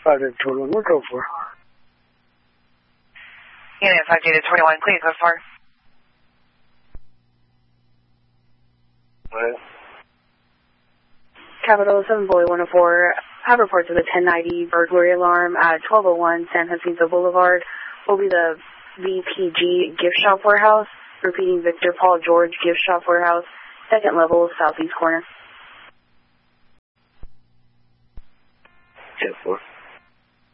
521, we'll go for. Unit 5 Data 21, please go for. What? Capital 7 Boy 104, have reports of a 1090 burglary alarm at 1201 San Jacinto Boulevard. Will be the VPG Gift Shop Warehouse. Repeating, Victor Paul George Gift Shop Warehouse, second level, southeast corner. 10-4.